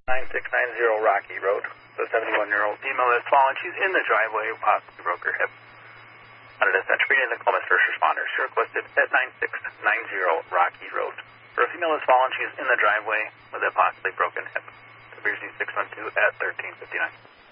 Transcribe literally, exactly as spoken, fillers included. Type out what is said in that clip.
nine six nine zero Rocky Road. The seventy-one-year-old female has fallen. She's in the driveway, possibly broke her hip. On a dispatch reading the Columbus first responders. She requested at nine six nine zero Rocky Road. Her female has fallen. She's in the driveway with a possibly broken hip. The Bearsy six one two at thirteen fifty-nine.